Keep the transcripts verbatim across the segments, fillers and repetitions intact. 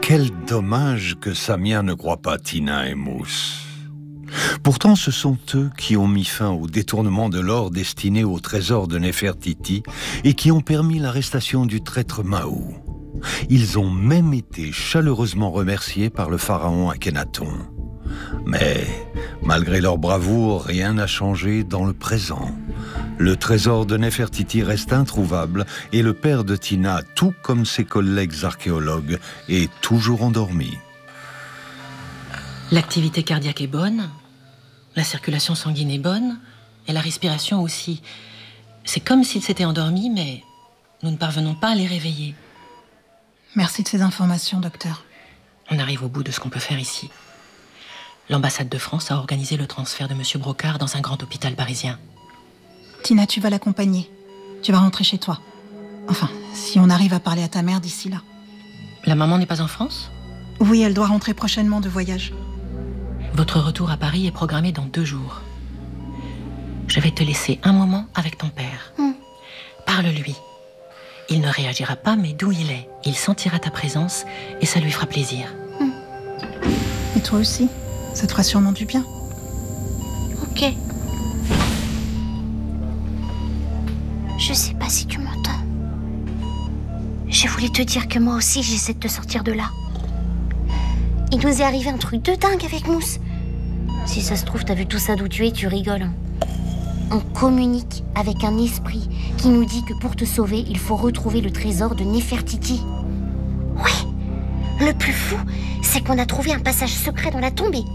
Quel dommage que Samia ne croit pas Tina et Mousse. Pourtant, ce sont eux qui ont mis fin au détournement de l'or destiné au trésor de Néfertiti et qui ont permis l'arrestation du traître Mahou. Ils ont même été chaleureusement remerciés par le pharaon Akhenaton. Mais, malgré leur bravoure, rien n'a changé dans le présent. Le trésor de Néfertiti reste introuvable et le père de Tina, tout comme ses collègues archéologues, est toujours endormi. L'activité cardiaque est bonne, la circulation sanguine est bonne, et la respiration aussi. C'est comme s'ils s'étaient endormis, mais nous ne parvenons pas à les réveiller. Merci de ces informations, docteur. On arrive au bout de ce qu'on peut faire ici. L'ambassade de France a organisé le transfert de Monsieur Brocard dans un grand hôpital parisien. Tina, tu vas l'accompagner. Tu vas rentrer chez toi. Enfin, si on arrive à parler à ta mère d'ici là. La maman n'est pas en France ? Oui, elle doit rentrer prochainement de voyage. Votre retour à Paris est programmé dans deux jours. Je vais te laisser un moment avec ton père. Mm. Parle-lui. Il ne réagira pas, mais d'où il est, il sentira ta présence et ça lui fera plaisir. Mm. Et toi aussi, ça te fera sûrement du bien. Ok. Je sais pas si tu m'entends. Je voulais te dire que moi aussi j'essaie de te sortir de là. Il nous est arrivé un truc de dingue avec Mousse. Si ça se trouve, t'as vu tout ça d'où tu es, tu rigoles. Hein. On communique avec un esprit qui nous dit que pour te sauver, il faut retrouver le trésor de Néfertiti. Ouais, le plus fou, c'est qu'on a trouvé un passage secret dans la tombe et...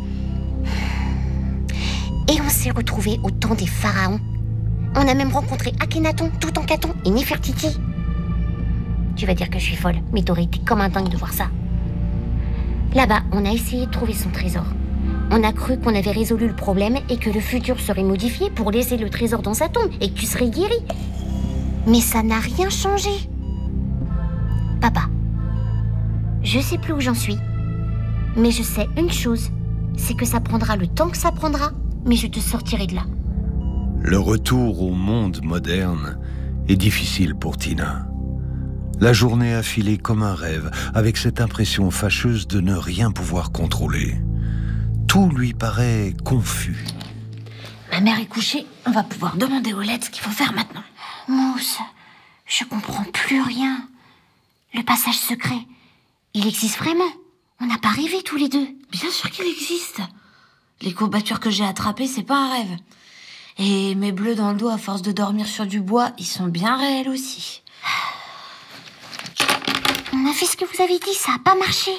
Et on s'est retrouvés au temps des pharaons. On a même rencontré Akhenaton, Toutankhamon et Néfertiti. Tu vas dire que je suis folle, mais t'aurais été comme un dingue de voir ça. Là-bas, on a essayé de trouver son trésor. On a cru qu'on avait résolu le problème et que le futur serait modifié pour laisser le trésor dans sa tombe et que tu serais guéri. Mais ça n'a rien changé. Papa, je sais plus où j'en suis, mais je sais une chose, c'est que ça prendra le temps que ça prendra, mais je te sortirai de là. Le retour au monde moderne est difficile pour Tina. La journée a filé comme un rêve, avec cette impression fâcheuse de ne rien pouvoir contrôler. Tout lui paraît confus. Ma mère est couchée, on va pouvoir demander au Let's ce qu'il faut faire maintenant. Mousse, je comprends plus rien. Le passage secret, il existe vraiment? On n'a pas rêvé tous les deux? Bien sûr qu'il existe. Les courbatures que j'ai attrapées, c'est pas un rêve. Et mes bleus dans le dos à force de dormir sur du bois, ils sont bien réels aussi. On a fait ce que vous avez dit, ça a pas marché.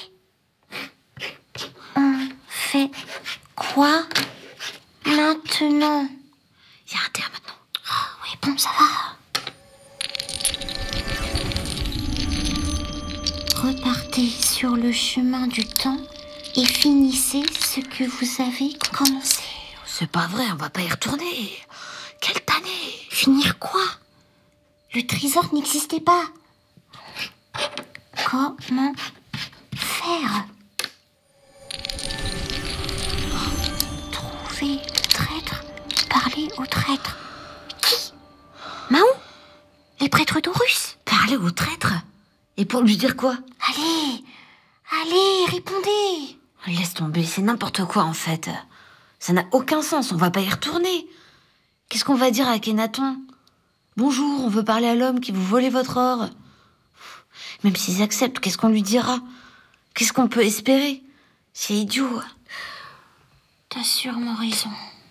On fait quoi maintenant? Il y a un terre maintenant. Oh, oui, bon, ça va. Repartez sur le chemin du temps et finissez ce que vous avez commencé. C'est pas vrai, on va pas y retourner. Quelle tannée! Finir quoi? Le trésor n'existait pas. Comment faire? Trouver le traître, parler au traître. Qui? Mahou? Les prêtres d'Horus? Parler au traître? Et pour lui dire quoi? Allez, allez, répondez. Laisse tomber, c'est n'importe quoi en fait. Ça n'a aucun sens, on va pas y retourner. Qu'est-ce qu'on va dire à Akhenaton? Bonjour, on veut parler à l'homme qui vous volait votre or. Même s'ils acceptent, qu'est-ce qu'on lui dira? Qu'est-ce qu'on peut espérer? C'est idiot. T'as sûrement raison.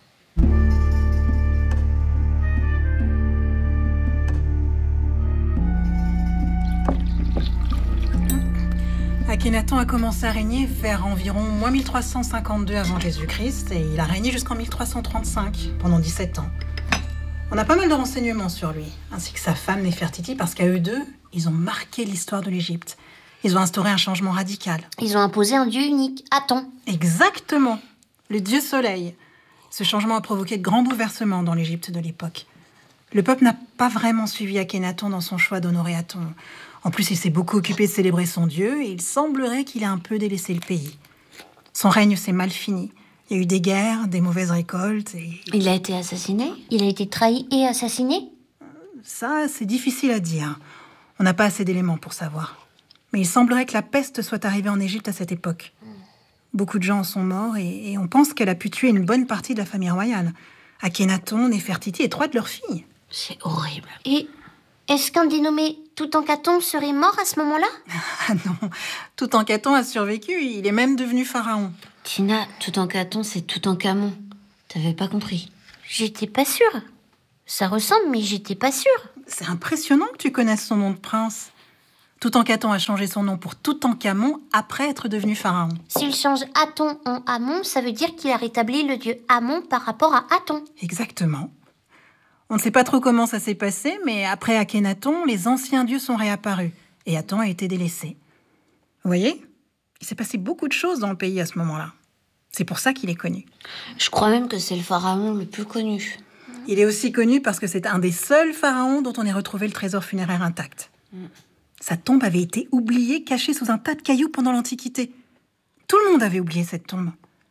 Akhenaton a commencé à régner vers environ moins mille trois cent cinquante-deux avant Jésus-Christ et il a régné jusqu'en mille trois cent trente-cinq, pendant dix-sept ans. On a pas mal de renseignements sur lui, ainsi que sa femme Néfertiti, parce qu'à eux deux, ils ont marqué l'histoire de l'Égypte. Ils ont instauré un changement radical. Ils ont imposé un dieu unique, Aton. Exactement, le dieu soleil. Ce changement a provoqué de grands bouleversements dans l'Égypte de l'époque. Le peuple n'a pas vraiment suivi Akhenaton dans son choix d'honorer Aton. En plus, il s'est beaucoup occupé de célébrer son dieu et il semblerait qu'il ait un peu délaissé le pays. Son règne s'est mal fini. Il y a eu des guerres, des mauvaises récoltes et... Il a été assassiné? Il a été trahi et assassiné? Ça, c'est difficile à dire. On n'a pas assez d'éléments pour savoir. Mais il semblerait que la peste soit arrivée en Égypte à cette époque. Beaucoup de gens en sont morts et, et on pense qu'elle a pu tuer une bonne partie de la famille royale. Akhenaton, Néfertiti et trois de leurs filles. C'est horrible. Et est-ce qu'un dénommé Toutankhamon serait mort à ce moment-là? Ah non, Toutankhamon a survécu, il est même devenu pharaon. Tina, Toutankhamon, c'est Toutankhamon. T'avais pas compris. J'étais pas sûre. Ça ressemble, mais j'étais pas sûre. C'est impressionnant que tu connaisses son nom de prince. Toutankhamon a changé son nom pour Toutankhamon après être devenu pharaon. S'il change Aton en Amon, ça veut dire qu'il a rétabli le dieu Amon par rapport à Aton. Exactement. On ne sait pas trop comment ça s'est passé, mais après Akhenaton, les anciens dieux sont réapparus et Aton a été délaissé. Vous voyez, il s'est passé beaucoup de choses dans le pays à ce moment-là. C'est pour ça qu'il est connu. Je crois même que c'est le pharaon le plus connu. Il est aussi connu parce que c'est un des seuls pharaons dont on ait retrouvé le trésor funéraire intact. Mm. Sa tombe avait été oubliée, cachée sous un tas de cailloux pendant l'Antiquité. Tout le monde avait oublié cette tombe.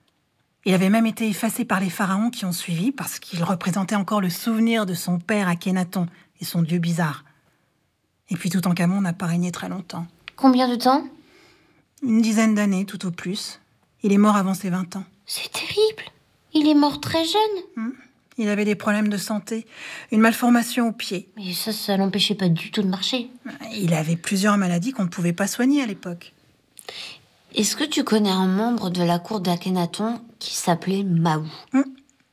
Il avait même été effacé par les pharaons qui ont suivi parce qu'il représentait encore le souvenir de son père Akhenaton et son dieu bizarre. Et puis Toutankhamon n'a pas régné très longtemps. Combien de temps? Une dizaine d'années, tout au plus. Il est mort avant ses vingt ans. C'est terrible. Il est mort très jeune. Hum. Il avait des problèmes de santé, une malformation au pied. Mais ça, ça l'empêchait pas du tout de marcher. Il avait plusieurs maladies qu'on ne pouvait pas soigner à l'époque. Est-ce que tu connais un membre de la cour d'Akhenaton qui s'appelait Mahou? Hum.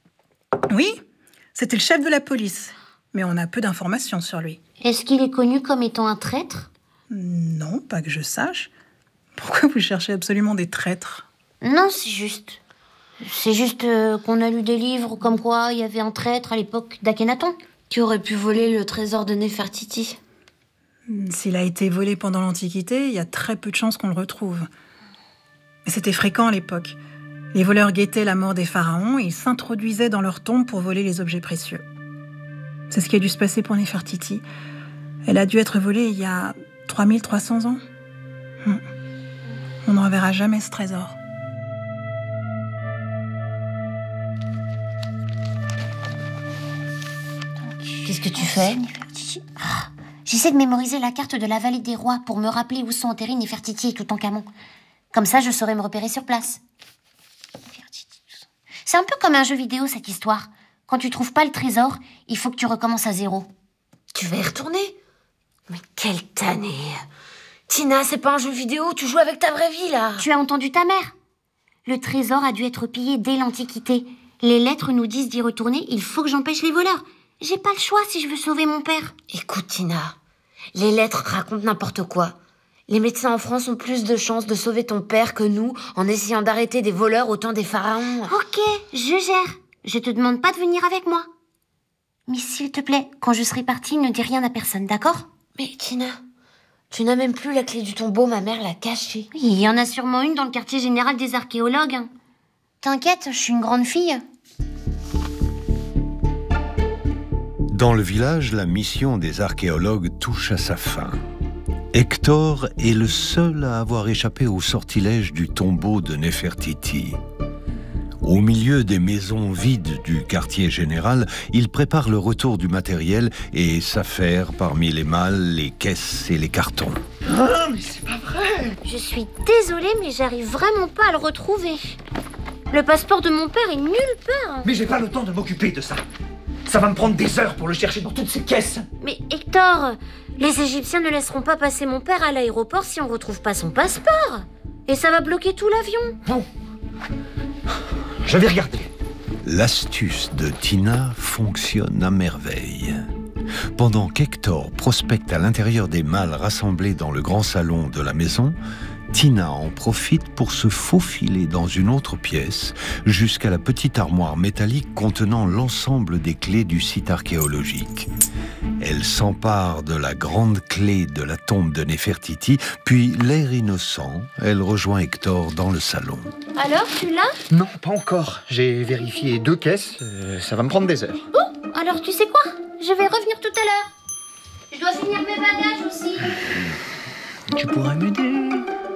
Oui, c'était le chef de la police. Mais on a peu d'informations sur lui. Est-ce qu'il est connu comme étant un traître? Non, pas que je sache. Pourquoi vous cherchez absolument des traîtres? Non, c'est juste... C'est juste euh, qu'on a lu des livres comme quoi il y avait un traître à l'époque d'Akhenaton. Qui aurait pu voler le trésor de Néfertiti. S'il a été volé pendant l'Antiquité, il y a très peu de chances qu'on le retrouve. Mais c'était fréquent à l'époque. Les voleurs guettaient la mort des pharaons et ils s'introduisaient dans leur tombe pour voler les objets précieux. C'est ce qui a dû se passer pour Néfertiti. Elle a dû être volée il y a trois mille trois cents ans. Hum. On ne reverra jamais ce trésor. Qu'est-ce que tu fais? Ah, j'essaie de mémoriser la carte de la vallée des rois pour me rappeler où sont enterrés Néfertiti et Toutankhamon. Comme ça, je saurais me repérer sur place. C'est un peu comme un jeu vidéo, cette histoire. Quand tu trouves pas le trésor, il faut que tu recommences à zéro. Tu vas y retourner? Mais quelle tannée! Tina, c'est pas un jeu vidéo, tu joues avec ta vraie vie, là! Tu as entendu ta mère? Le trésor a dû être pillé dès l'Antiquité. Les lettres nous disent d'y retourner, il faut que j'empêche les voleurs. J'ai pas le choix si je veux sauver mon père. Écoute, Tina, les lettres racontent n'importe quoi. Les médecins en France ont plus de chances de sauver ton père que nous en essayant d'arrêter des voleurs au temps des pharaons. Ok, je gère. Je te demande pas de venir avec moi. Mais s'il te plaît, quand je serai partie, ne dis rien à personne, d'accord? Mais Tina, tu n'as même plus la clé du tombeau, ma mère l'a cachée. Il y en a sûrement une dans le quartier général des archéologues. T'inquiète, je suis une grande fille. Dans le village, la mission des archéologues touche à sa fin. Hector est le seul à avoir échappé au sortilège du tombeau de Néfertiti. Au milieu des maisons vides du quartier général, il prépare le retour du matériel et s'affaire parmi les malles, les caisses et les cartons. Ah, mais c'est pas vrai! Je suis désolée, mais j'arrive vraiment pas à le retrouver. Le passeport de mon père est nulle part. Mais j'ai pas le temps de m'occuper de ça. Ça va me prendre des heures pour le chercher dans toutes ces caisses. Mais Hector, les Égyptiens ne laisseront pas passer mon père à l'aéroport si on retrouve pas son passeport. Et ça va bloquer tout l'avion. Bon, je vais regarder. L'astuce de Tina fonctionne à merveille. Pendant qu'Hector prospecte à l'intérieur des malles rassemblés dans le grand salon de la maison, Tina en profite pour se faufiler dans une autre pièce jusqu'à la petite armoire métallique contenant l'ensemble des clés du site archéologique. Elle s'empare de la grande clé de la tombe de Néfertiti, puis, l'air innocent, elle rejoint Hector dans le salon. Alors, tu l'as? Non, pas encore. J'ai vérifié deux caisses. Euh, ça va me prendre des heures. Bon, alors tu sais quoi? Je vais revenir tout à l'heure. Je dois finir mes bagages aussi. Tu pourras m'aider.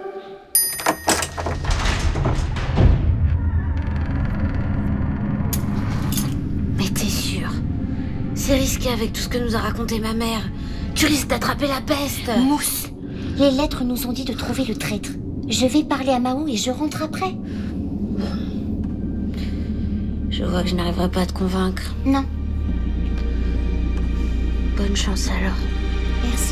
Mais t'es sûr? C'est risqué avec tout ce que nous a raconté ma mère. Tu risques d'attraper la peste. Mousse, Les lettres nous ont dit de trouver le traître. Je vais parler à Mao et je rentre après. Je vois que je n'arriverai pas à te convaincre. Non, Bonne chance alors. merci.